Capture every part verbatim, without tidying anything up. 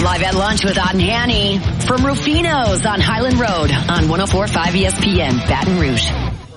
Live at lunch with Ott and Hanny from Rufino's on Highland Road on one oh four point five E S P N, Baton Rouge.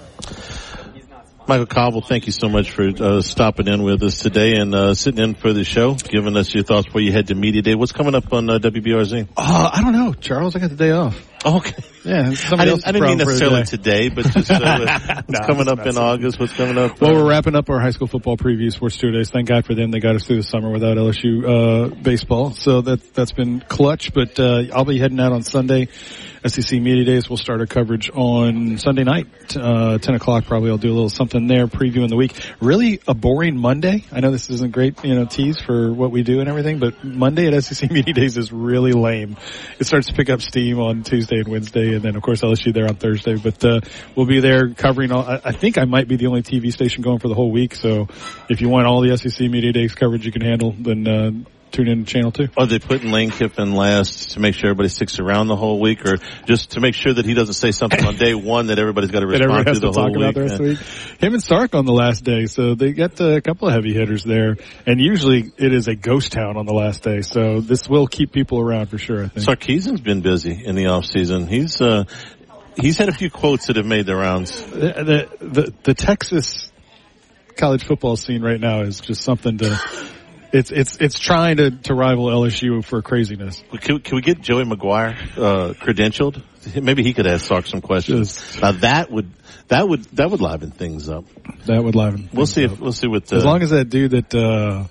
Michael Cobble, thank you so much for uh, stopping in with us today and uh, sitting in for the show, giving us your thoughts before you head to Media Day. What's coming up on uh, W B R Z? Uh, I don't know, Charles. I got the day off. Oh, okay. Yeah, I didn't, I didn't mean necessarily today, but just uh, what's no, coming up in August? What's coming up? Well, uh, we're wrapping up our high school football preview sports two days. Thank God for them. They got us through the summer without L S U uh, baseball, so that that's been clutch. But uh, I'll be heading out on Sunday. S E C Media Days. We'll start our coverage on Sunday night, uh, ten o'clock probably. I'll do a little something there, previewing the week. Really a boring Monday. I know this isn't great, you know, tease for what we do and everything, but Monday at S E C Media Days is really lame. It starts to pick up steam on Tuesday and Wednesday, and then of course L S U there on Thursday. But uh, we'll be there covering all. I, I think I might be the only T V station going for the whole week. So if you want all the S E C Media Days coverage you can handle, then uh, tune in to Channel two. Are they putting Lane Kiffin last to make sure everybody sticks around the whole week, or just to make sure that he doesn't say something on day one that everybody's got to respond to the to whole talk about week? The rest of the week? Him and Sark on the last day, so they got a couple of heavy hitters there. And usually it is a ghost town on the last day, so this will keep people around for sure, I think. Sarkisian's been busy in the off season. He's uh he's had a few quotes that have made the rounds. The the, the, the Texas college football scene right now is just something to. It's it's it's trying to, to rival L S U for craziness. Can, can we get Joey McGuire uh, credentialed? Maybe he could ask Sark some questions. Just, now that would that would that would liven things up. That would liven. We'll see up. if we'll see what. The, as long as that dude that uh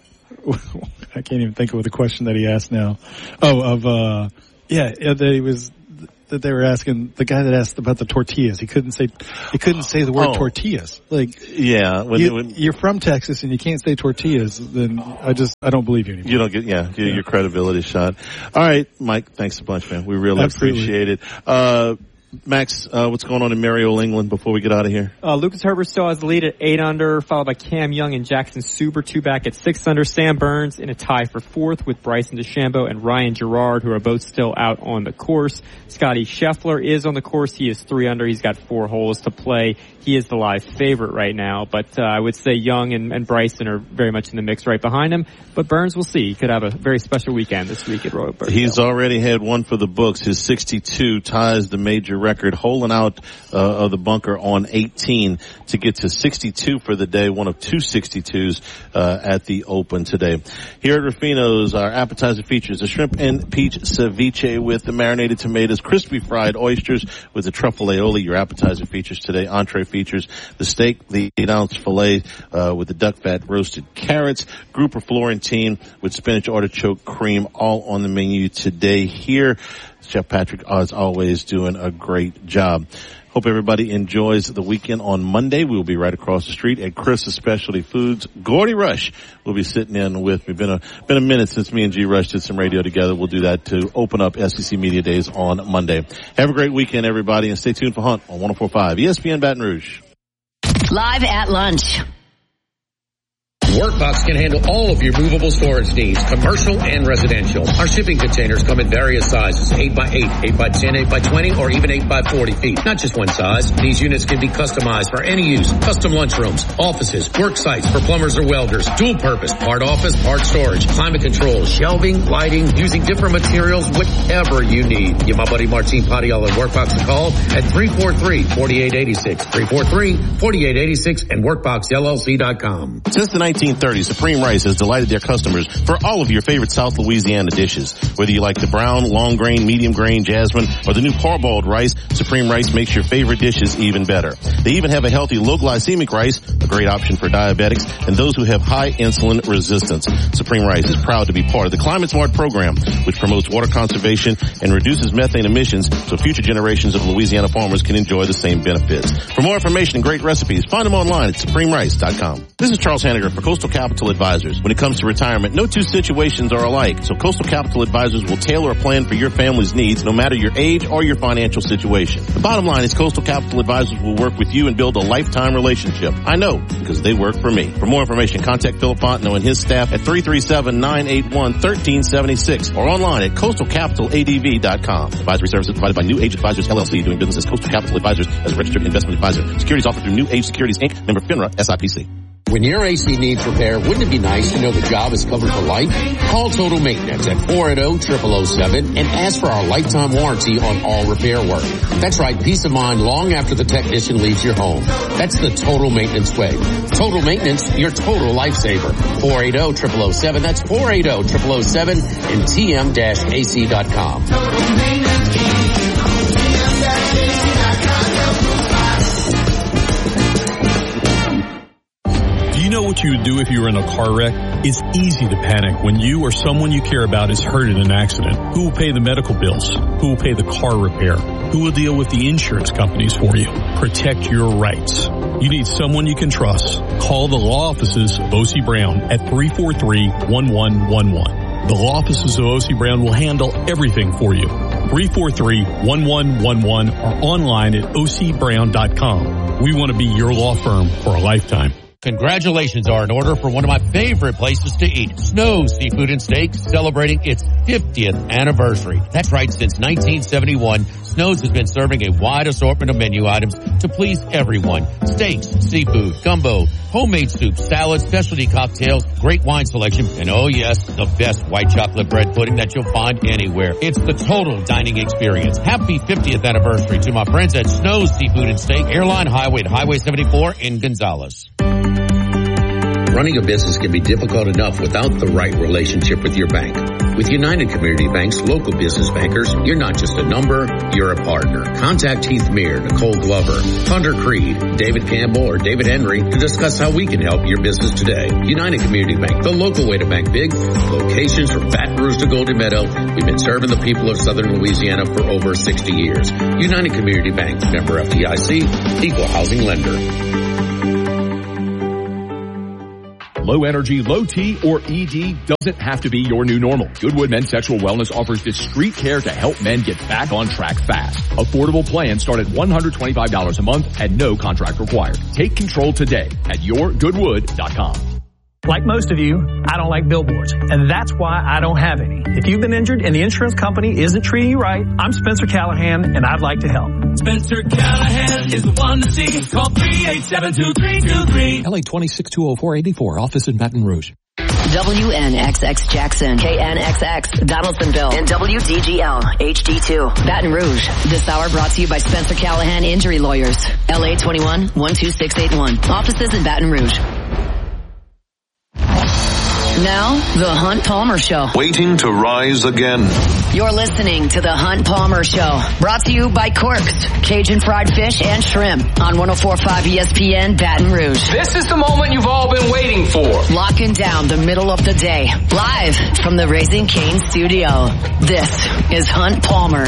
I can't even think of the question that he asked now. Oh, of uh yeah, yeah that he was. That they were asking, the guy that asked about the tortillas, he couldn't say, he couldn't say the word oh. tortillas. Like, yeah, when, you, when, you're from Texas and you can't say tortillas, then I just, I don't believe you anymore. You don't get, yeah, yeah. your credibility shot. All right, Mike, thanks a bunch, man. We really Absolutely. appreciate it. Uh, Max, uh, what's going on in Mariol, England before we get out of here? Uh, Lucas Herbert still has the lead at eight under, followed by Cam Young and Jackson Suber, two back at six under. Sam Burns in a tie for fourth with Bryson DeChambeau and Ryan Gerard, who are both still out on the course. Scotty Scheffler is on the course. He is three under. He's got four holes to play. He is the live favorite right now, but uh, I would say Young and, and Bryson are very much in the mix right behind him. But Burns, we'll see. He could have a very special weekend this week at Royal Birkdale. He's already had one for the books. His sixty-two ties the major record, holing out uh, of the bunker on eighteen to get to sixty-two for the day, one of two sixty-twos uh, at the Open today. Here at Rufino's, our appetizer features a shrimp and peach ceviche with the marinated tomatoes, crispy fried oysters with the truffle aioli. Your appetizer features today. Entree features the steak, the eight ounce filet uh, with the duck fat roasted carrots, grouper Florentine with spinach artichoke cream, all on the menu today here. Chef Patrick, as always, doing a great job. Hope everybody enjoys the weekend. On Monday, we will be right across the street at Chris's Specialty Foods. Gordy Rush will be sitting in with me. Been a, been a minute since me and G. Rush did some radio together. We'll do that to open up S E C Media Days on Monday. Have a great weekend, everybody, and stay tuned for Hunt on one oh four point five E S P N Baton Rouge. Live at lunch. Workbox can handle all of your movable storage needs, commercial and residential. Our shipping containers come in various sizes, eight by eight, eight by ten, eight by twenty, or even eight by forty feet. Not just one size. These units can be customized for any use. Custom lunchrooms, offices, work sites for plumbers or welders, dual purpose, part office, part storage, climate control, shelving, lighting, using different materials, whatever you need. Give my buddy Martin Padial at Workbox a call at three four three, four eight eight six, three four three, four eight eight six, and workbox L L C dot com. Since the nineteen thirties, Supreme Rice has delighted their customers for all of your favorite South Louisiana dishes. Whether you like the brown, long grain, medium grain, jasmine, or the new parboiled rice, Supreme Rice makes your favorite dishes even better. They even have a healthy low glycemic rice, a great option for diabetics and those who have high insulin resistance. Supreme Rice is proud to be part of the Climate Smart program, which promotes water conservation and reduces methane emissions so future generations of Louisiana farmers can enjoy the same benefits. For more information and great recipes, find them online at supreme rice dot com. This is Charles Hanniger for Coastal Capital Advisors. When it comes to retirement, no two situations are alike, so Coastal Capital Advisors will tailor a plan for your family's needs, no matter your age or your financial situation. The bottom line is Coastal Capital Advisors will work with you and build a lifetime relationship. I know, because they work for me. For more information, contact Philip Fontenot and his staff at three three seven, nine eight one, one three seven six or online at coastal capital a d v dot com. Advisory services provided by New Age Advisors, L L C, doing business as Coastal Capital Advisors as a registered investment advisor. Securities offered through New Age Securities, Incorporated, member FINRA, S I P C. When your A C needs repair, wouldn't it be nice to know the job is covered for life? Call Total Maintenance at four eight zero, zero zero zero seven and ask for our lifetime warranty on all repair work. That's right, peace of mind long after the technician leaves your home. That's the Total Maintenance way. Total Maintenance, your total lifesaver. four eight zero, zero zero zero seven. That's four eight zero, zero zero zero seven and T M A C dot com. Do you know what you would do if you were in a car wreck? It's easy to panic when you or someone you care about is hurt in an accident. Who will pay the medical bills? Who will pay the car repair? Who will deal with the insurance companies for you? Protect your rights. You need someone you can trust. Call the law offices of O C Brown at three four three, one one one one. The law offices of O C Brown will handle everything for you. three four three, one one one one or online at O C brown dot com. We want to be your law firm for a lifetime. Congratulations are in order for one of my favorite places to eat, Snow's Seafood and Steaks, celebrating its fiftieth anniversary. That's right, since nineteen seventy-one, Snow's has been serving a wide assortment of menu items to please everyone. Steaks, seafood, gumbo, homemade soups, salads, specialty cocktails, great wine selection, and oh yes, the best white chocolate bread pudding that you'll find anywhere. It's the total dining experience. Happy fiftieth anniversary to my friends at Snow's Seafood and Steak, Airline Highway at Highway seventy-four in Gonzales. Running a business can be difficult enough without the right relationship with your bank. With United Community Bank's local business bankers, you're not just a number, you're a partner. Contact Heath Meir, Nicole Glover, Hunter Creed, David Campbell, or David Henry to discuss how we can help your business today. United Community Bank, the local way to bank big. Locations from Baton Rouge to Golden Meadow. We've been serving the people of Southern Louisiana for over sixty years. United Community Bank, member F D I C, equal housing lender. Low energy, low T, or E D doesn't have to be your new normal. Goodwood Men's Sexual Wellness offers discreet care to help men get back on track fast. Affordable plans start at one hundred twenty-five dollars a month and no contract required. Take control today at your goodwood dot com. Like most of you, I don't like billboards, and that's why I don't have any. If you've been injured and the insurance company isn't treating you right, I'm Spencer Callahan, and I'd like to help. Spencer Callahan is the one to see. Call three eight seven, two three two three. L A twenty-six two oh four eighty-four, office in Baton Rouge. W N X X Jackson, K N X X Donaldsonville, and W D G L H D two Baton Rouge. This hour brought to you by Spencer Callahan Injury Lawyers. L A twenty-one, one two six eight one. Offices in Baton Rouge. Now, The Hunt Palmer Show. Waiting to rise again. You're listening to The Hunt Palmer Show. Brought to you by Corks, Cajun Fried Fish and Shrimp on one oh four point five E S P N Baton Rouge. This is the moment you've all been waiting for. Locking down the middle of the day. Live from the Raising Cane studio. This is Hunt Palmer.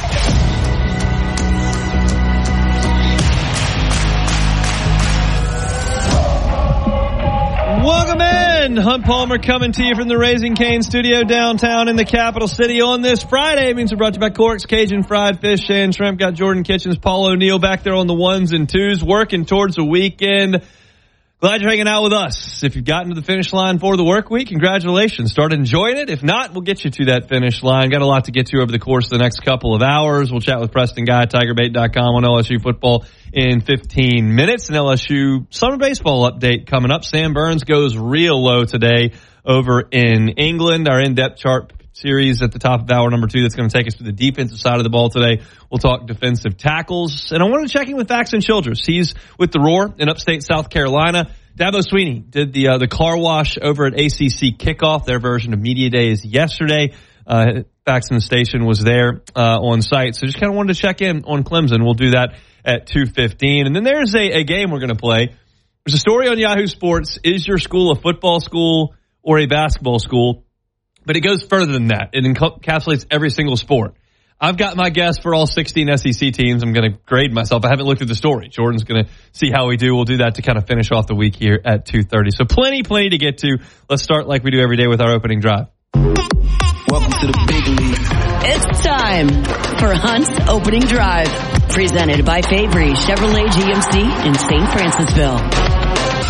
Welcome in. Hunt Palmer coming to you from the Raising Cane studio downtown in the capital city on this Friday. It means we're brought to you by Corks, Cajun Fried Fish and Shrimp. Got Jordan Kitchens, Paul O'Neill back there on the ones and twos, working towards the weekend. Glad you're hanging out with us. If you've gotten to the finish line for the work week, congratulations. Start enjoying it. If not, we'll get you to that finish line. Got a lot to get to over the course of the next couple of hours. We'll chat with Preston Guy at Tiger Bait dot com on L S U football in fifteen minutes. An L S U summer baseball update coming up. Sam Burns goes real low today over in England. Our in-depth chart series at the top of hour number two that's going to take us to the defensive side of the ball today. We'll talk defensive tackles. And I wanted to check in with Faxon Childress. He's with the Roar in upstate South Carolina. Dabo Sweeney did the uh, the car wash over at A C C Kickoff. Their version of Media Day is yesterday. Uh, Faxon Station was there uh, on site. So just kind of wanted to check in on Clemson. We'll do that at two fifteen. And then there's a, a game we're going to play. There's a story on Yahoo Sports. Is your school a football school or a basketball school? But it goes further than that. It encapsulates every single sport. I've got my guess for all sixteen S E C teams. I'm going to grade myself. I haven't looked at the story. Jordan's going to see how we do. We'll do that to kind of finish off the week here at two thirty. So plenty, plenty to get to. Let's start like we do every day with our opening drive. Welcome to the big league. It's time for Hunt's Opening Drive. Presented by Fabry Chevrolet G M C in Saint Francisville.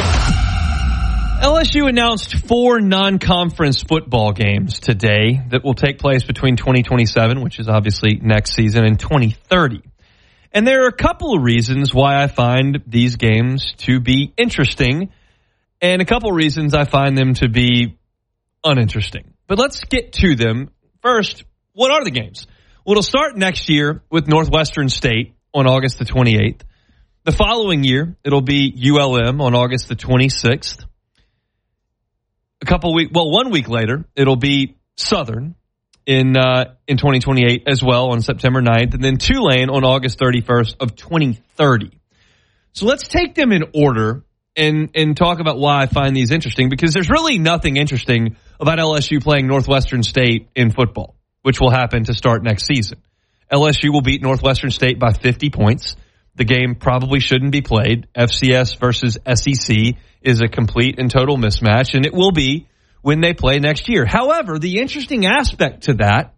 L S U announced four non-conference football games today that will take place between twenty twenty-seven, which is obviously next season, and twenty thirty. And there are a couple of reasons why I find these games to be interesting And a couple reasons I find them to be uninteresting. But let's get to them. First, what are the games? Well, it'll start next year with Northwestern State on August the twenty-eighth. The following year, it'll be U L M on August the twenty-sixth. A couple week, well, one week later, it'll be Southern in uh, in twenty twenty-eight as well on September ninth, and then Tulane on August thirty-first of twenty thirty. So let's take them in order and and talk about why I find these interesting, because there's really nothing interesting about L S U playing Northwestern State in football, which will happen to start next season. L S U will beat Northwestern State by fifty points. The game probably shouldn't be played. F C S versus S E C is a complete and total mismatch, and it will be when they play next year. However, the interesting aspect to that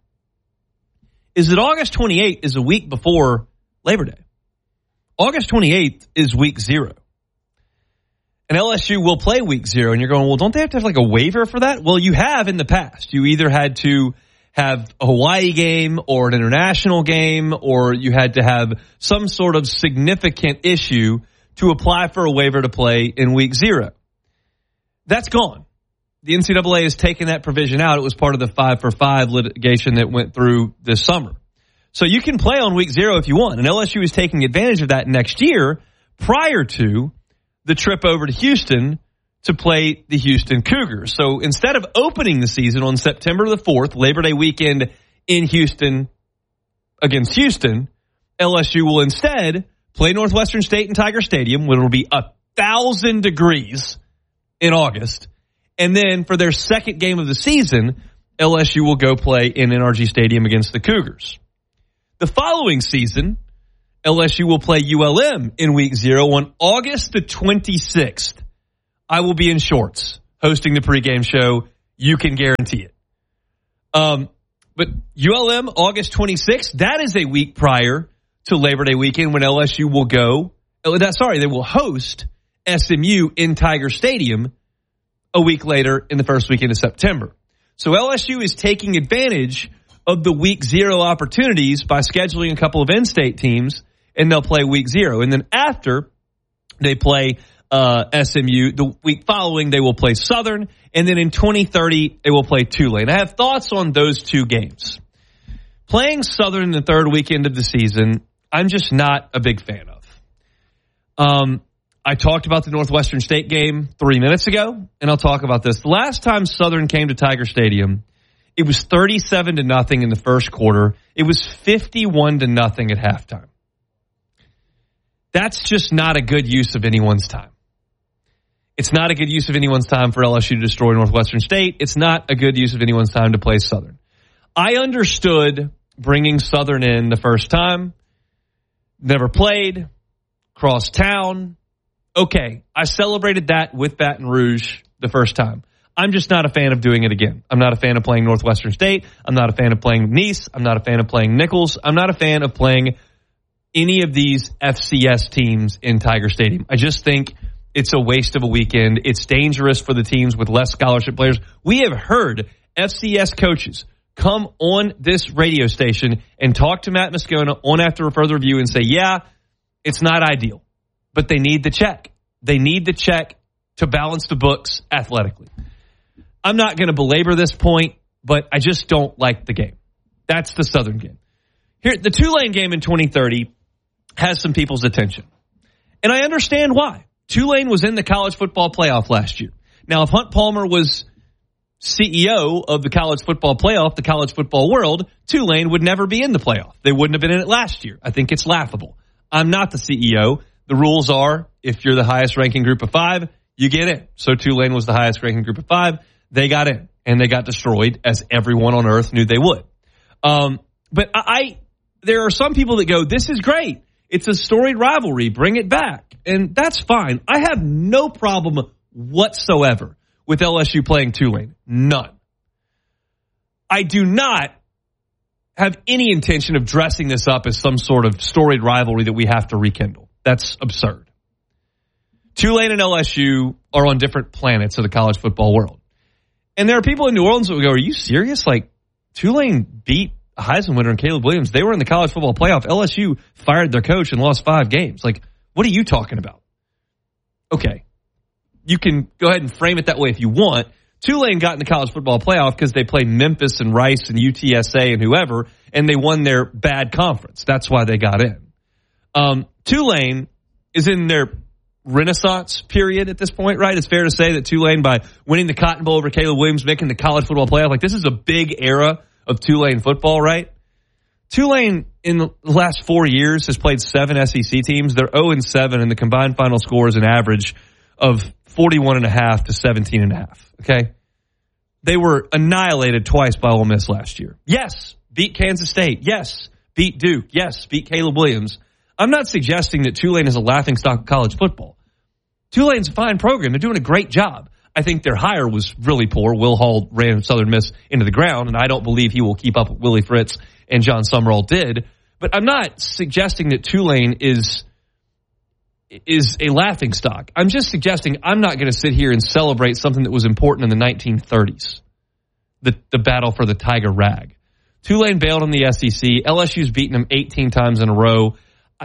is that August twenty-eighth is a week before Labor Day. August twenty-eighth is week zero. And L S U will play week zero, and you're going, well, don't they have to have like a waiver for that? Well, you have in the past. You either had to have a Hawaii game or an international game, or you had to have some sort of significant issue to apply for a waiver to play in week zero. That's gone. The N C double A has taken that provision out. It was part of the five for five litigation that went through this summer. So you can play on week zero if you want. And L S U is taking advantage of that next year prior to the trip over to Houston to play the Houston Cougars. So instead of opening the season on September the fourth, Labor Day weekend in Houston against Houston, L S U will instead play Northwestern State in Tiger Stadium, where it will be a thousand degrees in August. And then for their second game of the season, L S U will go play in N R G Stadium against the Cougars. The following season, L S U will play U L M in week zero on August the twenty-sixth. I will be in shorts hosting the pregame show. You can guarantee it. Um, but U L M, August twenty-sixth, that is a week prior to Labor Day weekend when L S U will go. Oh, that, sorry, they will host S M U in Tiger Stadium a week later in the first weekend of September. So L S U is taking advantage of the week zero opportunities by scheduling a couple of in-state teams, and they'll play week zero. And then after they play Uh, S M U, the week following, they will play Southern, and then in twenty thirty, they will play Tulane. I have thoughts on those two games. Playing Southern in the third weekend of the season, I'm just not a big fan of. Um, I talked about the Northwestern State game three minutes ago, and I'll talk about this. The last time Southern came to Tiger Stadium, it was thirty-seven to nothing in the first quarter. It was fifty-one to nothing at halftime. That's just not a good use of anyone's time. It's not a good use of anyone's time for L S U to destroy Northwestern State. It's not a good use of anyone's time to play Southern. I understood bringing Southern in the first time. Never played. Cross town. Okay, I celebrated that with Baton Rouge the first time. I'm just not a fan of doing it again. I'm not a fan of playing Northwestern State. I'm not a fan of playing Nice. I'm not a fan of playing Nichols. I'm not a fan of playing any of these F C S teams in Tiger Stadium. I just think it's a waste of a weekend. It's dangerous for the teams with less scholarship players. We have heard F C S coaches come on this radio station and talk to Matt Moscona on after a further review and say, yeah, it's not ideal, but they need the check. They need the check to balance the books athletically. I'm not going to belabor this point, but I just don't like the game. That's the Southern game. Here, the Tulane game in twenty thirty has some people's attention. And I understand why. Tulane was in the college football playoff last year. Now, if Hunt Palmer was C E O of the college football playoff, the college football world, Tulane would never be in the playoff. They wouldn't have been in it last year. I think it's laughable. I'm not the C E O. The rules are, if you're the highest ranking group of five, you get in. So Tulane was the highest ranking group of five. They got in, and they got destroyed, as everyone on earth knew they would. Um, but I, I, there are some people that go, this is great. It's a storied rivalry. Bring it back. And that's fine. I have no problem whatsoever with L S U playing Tulane. None. I do not have any intention of dressing this up as some sort of storied rivalry that we have to rekindle. That's absurd. Tulane and L S U are on different planets of the college football world. And there are people in New Orleans that would go, are you serious? Like, Tulane beat a Heisman winner and Caleb Williams. They were in the college football playoff. L S U fired their coach and lost five games. Like, what are you talking about? Okay. you can go ahead and frame it that way if you want. Tulane got in the college football playoff because they played Memphis and Rice and U T S A and whoever, and they won their bad conference. That's why they got in. Um, Tulane is in their renaissance period at this point, right? It's fair to say that Tulane, by winning the Cotton Bowl over Caleb Williams, making the college football playoff, like this is a big era of Tulane football, right? Tulane in the last four years has played seven S E C teams. They're oh and seven, and the combined final score is an average of forty-one and a half to seventeen and a half. Okay. They were annihilated twice by Ole Miss last year. Yes. Beat Kansas State. Yes. Beat Duke. Yes. Beat Caleb Williams. I'm not suggesting that Tulane is a laughingstock of college football. Tulane's a fine program. They're doing a great job. I think their hire was really poor. Will Hall ran Southern Miss into the ground, and I don't believe he will keep up with Willie Fritz and John Summerall did. But I'm not suggesting that Tulane is is a laughingstock. I'm just suggesting I'm not going to sit here and celebrate something that was important in the nineteen thirties, the, the battle for the Tiger Rag. Tulane bailed on the S E C. L S U's beaten them eighteen times in a row. I,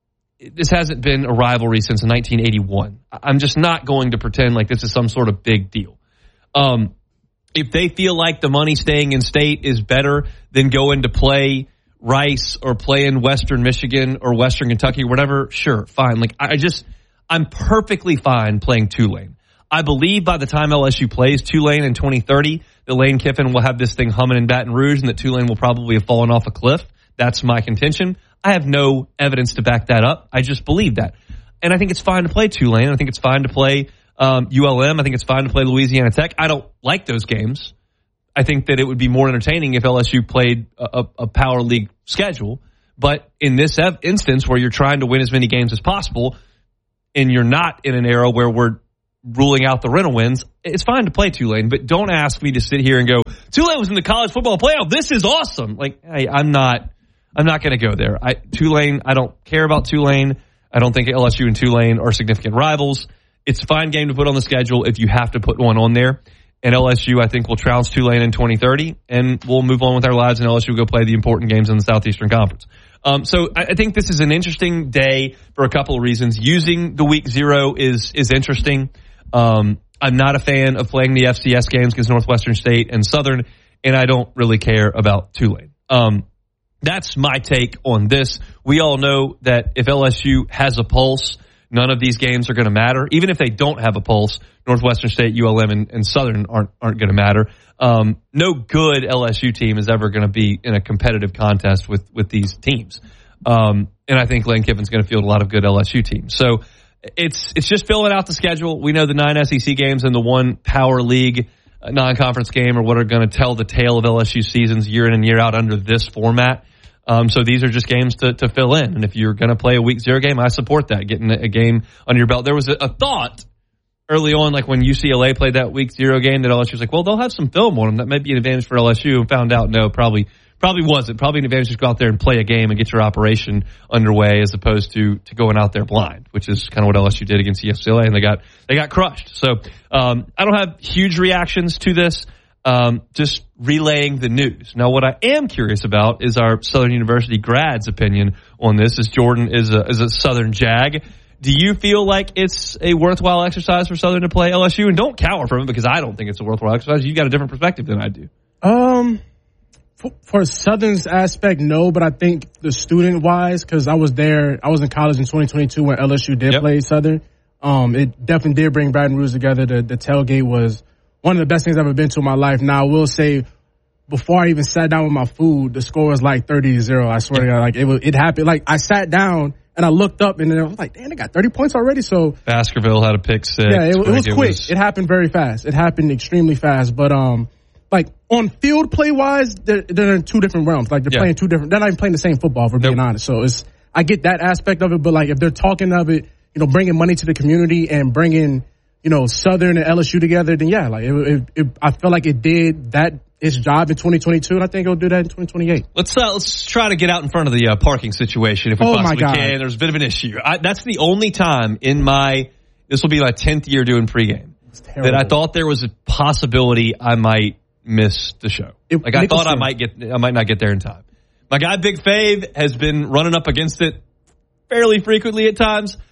this hasn't been a rivalry since nineteen eighty-one. I'm just not going to pretend like this is some sort of big deal. Um, if they feel like the money staying in state is better than going to play Rice or playing Western Michigan or Western Kentucky or whatever, sure, fine. Like I just, I'm perfectly fine playing Tulane. I believe by the time L S U plays Tulane in twenty thirty, that Lane Kiffin will have this thing humming in Baton Rouge and that Tulane will probably have fallen off a cliff. That's my contention. I have no evidence to back that up. I just believe that. And I think it's fine to play Tulane. I think it's fine to play um, U L M. I think it's fine to play Louisiana Tech. I don't like those games. I think that it would be more entertaining if L S U played a, a power league schedule. But in this ev- instance where you're trying to win as many games as possible and you're not in an era where we're ruling out the rental wins, it's fine to play Tulane. But don't ask me to sit here and go, Tulane was in the college football playoff. This is awesome. Like, hey, I'm not, I'm not going to go there. I, Tulane, I don't care about Tulane. I don't think L S U and Tulane are significant rivals. It's a fine game to put on the schedule if you have to put one on there. And L S U, I think, will trounce Tulane in twenty thirty, and we'll move on with our lives, and L S U will go play the important games in the Southeastern Conference. Um, so I, I think this is an interesting day for a couple of reasons. Using the week zero is is interesting. Um, I'm not a fan of playing the F C S games against Northwestern State and Southern, and I don't really care about Tulane. Um, that's my take on this. We all know that if L S U has a pulse, none of these games are going to matter. Even if they don't have a pulse, Northwestern State, U L M, and, and Southern aren't aren't going to matter. Um, no good L S U team is ever going to be in a competitive contest with with these teams. Um, and I think Lane Kiffin's going to field a lot of good L S U teams. So it's it's just filling out the schedule. We know the nine S E C games and the one Power League non-conference game are what are going to tell the tale of L S U seasons year in and year out under this format. Um, so these are just games to, to fill in. And if you're going to play a week zero game, I support that, getting a game under your belt. There was a, a thought early on, like when U C L A played that week zero game, that L S U was like, well, they'll have some film on them. That might be an advantage for L S U. And found out, no, probably probably wasn't. Probably an advantage to go out there and play a game and get your operation underway as opposed to to going out there blind, which is kind of what L S U did against U C L A, and they got they got crushed. So um, I don't have huge reactions to this. Um, just relaying the news. Now, what I am curious about is our Southern University grads' opinion on this, as Jordan is a, is a Southern Jag. Do you feel like it's a worthwhile exercise for Southern to play L S U? And don't cower from it, because I don't think it's a worthwhile exercise. You got a different perspective than I do. Um, for, for Southern's aspect, no, but I think the student-wise, because I was there, I was in college in twenty twenty-two when L S U did yep. play Southern. Um, it definitely did bring Baton Rouge together. The, the tailgate was one of the best things I've ever been to in my life. Now, I will say, before I even sat down with my food, the score was like thirty to zero. I swear to God, like it was, it happened. Like I sat down and I looked up and then I was like, damn, they got thirty points already. So Baskerville had a pick six. Yeah, it, it was it quick. Was... It happened very fast. It happened extremely fast. But um, like on field play wise, they're, they're in two different realms. Like they're yeah. playing two different. They're not even playing the same football, if we're nope. being honest. So it's I get that aspect of it. But like if they're talking of it, you know, bringing money to the community and bringing, you know, Southern and L S U together, then yeah, like it, it, it, I feel like it did that its job in twenty twenty-two, and I think it'll do that in twenty twenty-eight. Let's uh, let's try to get out in front of the uh, parking situation if we oh possibly my God. can. There's a bit of an issue. I, that's the only time in my this will be my tenth year doing pregame that I thought there was a possibility I might miss the show. It, like I thought I might get I might not get there in time. My guy Big Fave has been running up against it fairly frequently at times.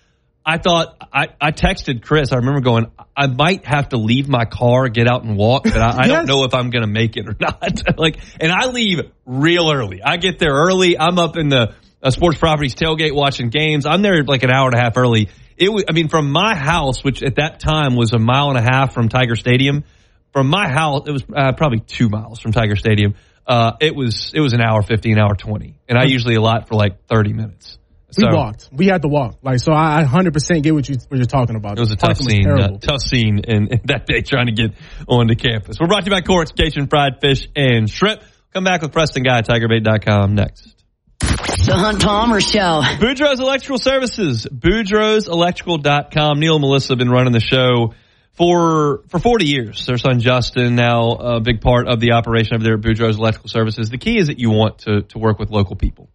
I thought, I, I texted Chris. I remember going, I might have to leave my car, get out and walk, but I, I yes. don't know if I'm going to make it or not. Like, and I leave real early. I get there early. I'm up in the uh, Sports Properties tailgate watching games. I'm there like an hour and a half early. It was, I mean, from my house, which at that time was a mile and a half from Tiger Stadium, from my house, it was uh, probably two miles from Tiger Stadium. Uh, it was, it was an hour fifteen, hour twenty. And I usually allot for like thirty minutes. We So, walked. We had to walk. Like, so I one hundred percent get what, you, what you're talking about. It was a tough scene. Uh, tough scene in, in that day trying to get onto campus. We're brought to you by Cork's Cajun Fried Fish and Shrimp. Come back with Preston Guy, Tiger Bait dot com next. The Hunt Palmer Show. Boudreaux's Electrical Services. Boudreaux Electrical dot com. Neil and Melissa have been running the show for for forty years. Their son Justin, now a big part of the operation over there at Boudreaux's Electrical Services. The key is that you want to, to work with local people.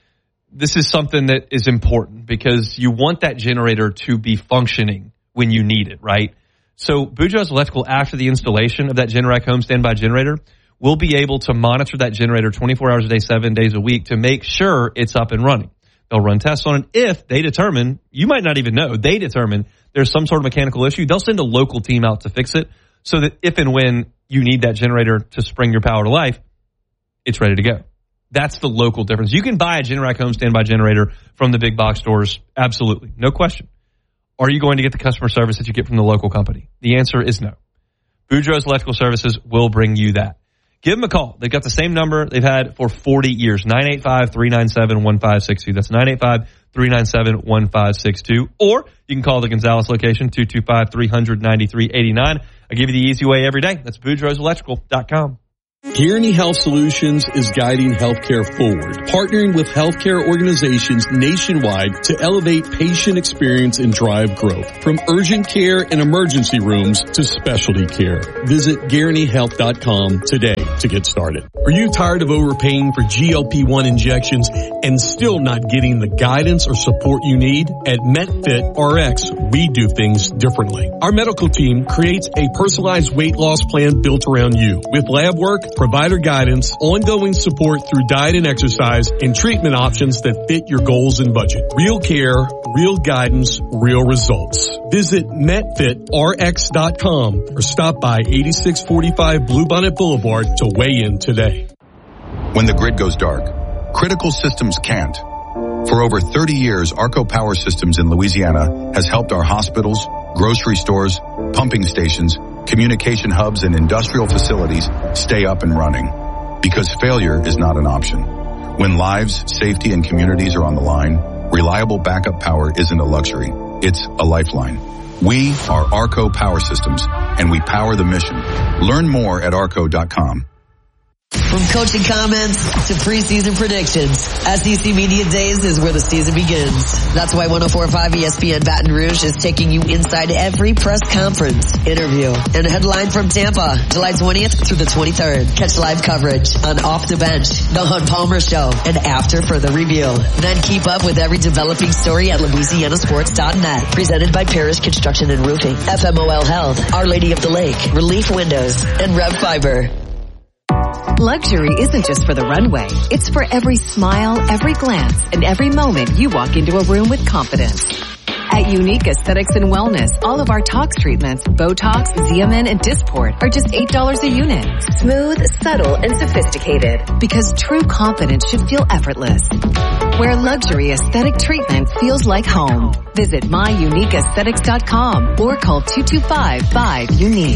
This is something that is important because you want that generator to be functioning when you need it, right? So Boudreaux's Electrical, after the installation of that Generac home standby generator, will be able to monitor that generator twenty-four hours a day, seven days a week to make sure it's up and running. They'll run tests on it. If they determine, you might not even know, they determine there's some sort of mechanical issue, they'll send a local team out to fix it so that if and when you need that generator to spring your power to life, it's ready to go. That's the local difference. You can buy a Generac home standby generator from the big box stores. Absolutely. No question. Are you going to get the customer service that you get from the local company? The answer is no. Boudreaux's Electrical Services will bring you that. Give them a call. They've got the same number they've had for forty years. nine eight five, three nine seven, one five six two. That's nine eight five, three nine seven, one five six two. Or you can call the Gonzales location, two two five, three hundred, ninety-three eighty-nine. I give you the easy way every day. That's Boudreaux Electrical dot com. Kearney Health Solutions is guiding healthcare forward, partnering with healthcare organizations nationwide to elevate patient experience and drive growth, from urgent care and emergency rooms to specialty care. Visit Kearney Health dot com today to get started. Are you tired of overpaying for G L P one injections and still not getting the guidance or support you need? At MetFit R X, we do things differently. Our medical team creates a personalized weight loss plan built around you with lab work, provider guidance, ongoing support through diet and exercise, and treatment options that fit your goals and budget. Real care, real guidance, real results. Visit Met Fit R X dot com or stop by eighty-six forty-five Bluebonnet Boulevard to weigh in today. When the grid goes dark, critical systems can't. For over thirty years, Arco Power Systems in Louisiana has helped our hospitals, grocery stores, pumping stations, communication hubs, and industrial facilities stay up and running. Because failure is not an option. When lives, safety, and communities are on the line, reliable backup power isn't a luxury. It's a lifeline. We are Arco Power Systems, and we power the mission. Learn more at arco dot com. From coaching comments to preseason predictions, S E C Media Days is where the season begins. That's why one oh four point five E S P N Baton Rouge is taking you inside every press conference, interview, and headline from Tampa, July twentieth through the twenty-third. Catch live coverage on Off the Bench, The Hunt Palmer Show, and After Further Review. Then keep up with every developing story at Louisiana Sports dot net. Presented by Parrish Construction and Roofing, F M O L Health, Our Lady of the Lake, Relief Windows, and Rev Fiber. Luxury isn't just for the runway. It's for every smile, every glance, and every moment you walk into a room with confidence. At Unique Aesthetics and Wellness, all of our tox treatments, Botox, Xeomin, and Dysport are just eight dollars a unit. Smooth, subtle, and sophisticated. Because true confidence should feel effortless. Where luxury aesthetic treatment feels like home. Visit my unique aesthetics dot com or call two two five, five, unique.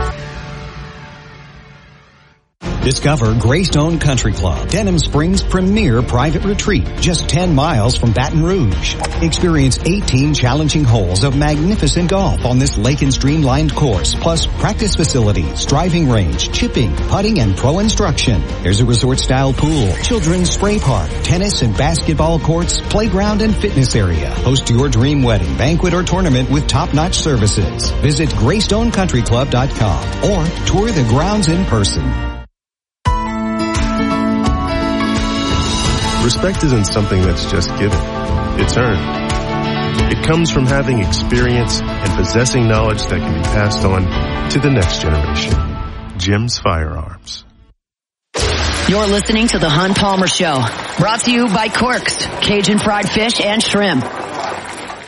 Discover Greystone Country Club, Denham Springs' premier private retreat, just ten miles from Baton Rouge. Experience eighteen challenging holes of magnificent golf on this lake and streamlined course, plus practice facilities, driving range, chipping, putting, and pro instruction. There's a resort-style pool, children's spray park, tennis and basketball courts, playground and fitness area. Host your dream wedding, banquet, or tournament with top-notch services. Visit Greystone Country Club dot com or tour the grounds in person. Respect isn't something that's just given. It's earned. It comes from having experience and possessing knowledge that can be passed on to the next generation. Jim's Firearms. You're listening to The Hunt Palmer Show. Brought to you by Cork's Cajun Fried Fish and Shrimp.